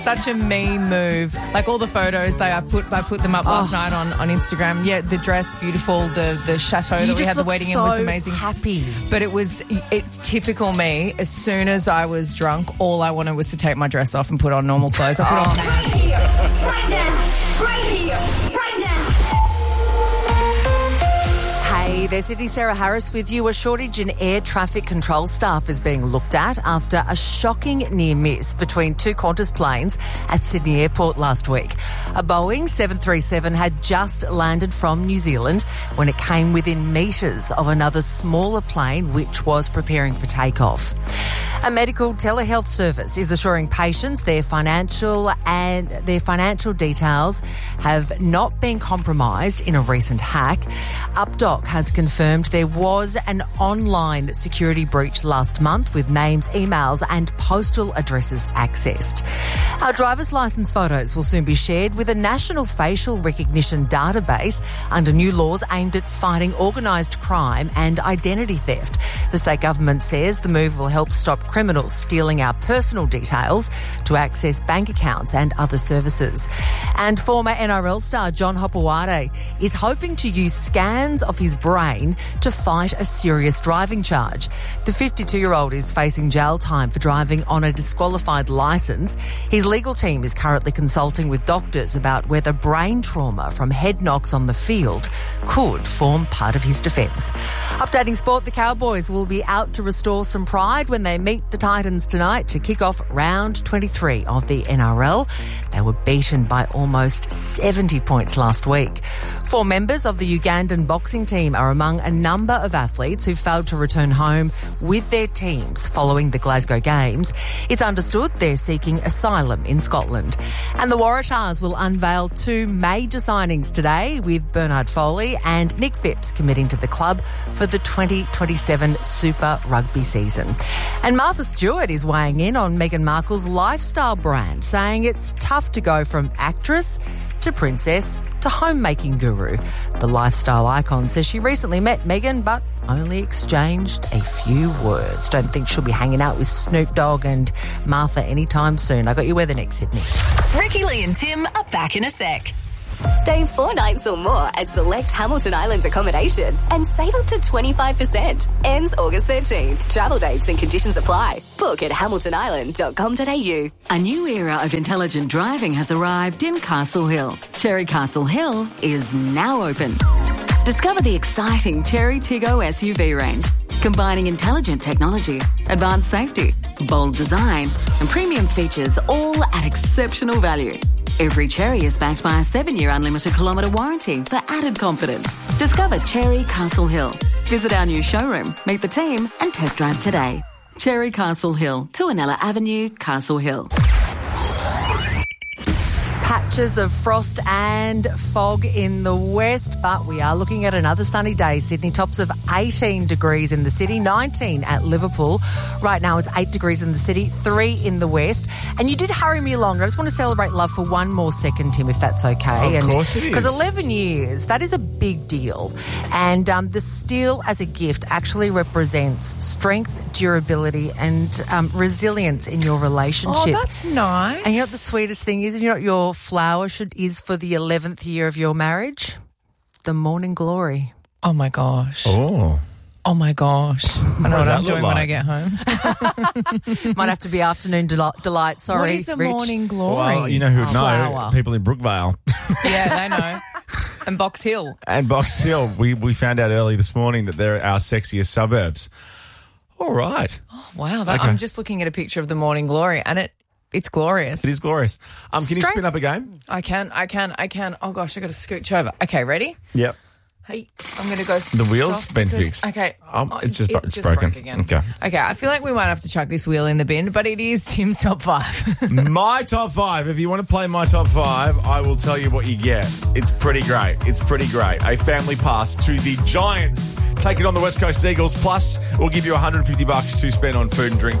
Such a mean move. Like all the photos, I put them up last night on Instagram. Yeah, the dress, beautiful. The chateau that we had the wedding in was amazing. Happy. But it's typical me. As soon as I was drunk, all I wanted was to take my dress off and put on normal clothes. I put on Right here, right now, right here, right now. Hey, there's Sydney Sarah Harris with you. A shortage in air traffic control staff is being looked at after a shocking near miss between two Qantas planes at Sydney Airport last week. A Boeing 737 had just landed from New Zealand when it came within metres of another smaller plane which was preparing for takeoff. A medical telehealth service is assuring patients their financial details have not been compromised in a recent hack. Updoc has confirmed there was an online security breach last month with names, emails and postal addresses accessed. Our driver's licence photos will soon be shared with a national facial recognition database under new laws aimed at fighting organised crime and identity theft. The state government says the move will help stop criminals stealing our personal details to access bank accounts and other services. And former NRL star John Hopewade is hoping to use scans of his brain to fight a serious driving charge. The 52-year-old is facing jail time for driving on a disqualified licence. His legal team is currently consulting with doctors about whether brain trauma from head knocks on the field could form part of his defence. Updating sport, the Cowboys will be out to restore some pride when they meet the Titans tonight to kick off round 23 of the NRL. They were beaten by almost 70 points last week. 4 members of the Ugandan boxing team are among a number of athletes who failed to return home with their teams following the Glasgow Games. It's understood they're seeking asylum in Scotland. And the Waratahs will unveil 2 major signings today, with Bernard Foley and Nick Phipps committing to the club for the 2027 Super Rugby season. And Martha Stewart is weighing in on Meghan Markle's lifestyle brand, saying it's tough to go from actress to princess to homemaking guru. The lifestyle icon says she recently met Meghan but only exchanged a few words. Don't think she'll be hanging out with Snoop Dogg and Martha anytime soon. I got you weather next, Sydney. Ricky Lee and Tim are back in a sec. Stay 4 nights or more at select Hamilton Island accommodation and save up to 25%. Ends August 13. Travel dates and conditions apply. Book at hamiltonisland.com.au. A new era of intelligent driving has arrived in Castle Hill. Cherry Castle Hill is now open. Discover the exciting Cherry Tiggo SUV range, combining intelligent technology, advanced safety, bold design and premium features, all at exceptional value. Every Cherry is backed by a 7-year unlimited kilometre warranty for added confidence. Discover Cherry Castle Hill. Visit our new showroom, meet the team and test drive today. Cherry Castle Hill, Tuanella Avenue, Castle Hill. Patches of frost and fog in the west, but we are looking at another sunny day. Sydney tops of 18 degrees in the city, 19 at Liverpool. Right now it's 8 degrees in the city, 3 in the west. And you did hurry me along. I just want to celebrate love for one more second, Tim, if that's okay. Of course it is. Because 11 years, that is a big deal. And the steel as a gift actually represents strength, durability and resilience in your relationship. Oh, that's nice. And you know what the sweetest thing is? And you know what your flower is for the 11th year of your marriage? The morning glory. Oh, my gosh. Oh my gosh. I know what I'm doing when I like? get home. Might have to be afternoon delight. Sorry, What is a Rich. morning glory? Well, you know who would know? Flower. People in Brookvale. Yeah, they know. And Box Hill. And Box Hill. We found out early this morning that they're our sexiest suburbs. All right. Oh, wow. Okay. I'm just looking at a picture of the morning glory and it's glorious. It is glorious. Can you spin up a game? I can. Oh, gosh, I got to scooch over. Okay, ready? Yep. Hey, I'm going to go The wheel's soft been because- fixed. Okay. It's just It broken. broke again. Okay. Okay, I feel like we might have to chuck this wheel in the bin, but it is Tim's top 5. My top 5. If you want to play my top 5, I will tell you what you get. It's pretty great. A family pass to the Giants. Take it on the West Coast Eagles. Plus, we'll give you $150 to spend on food and drink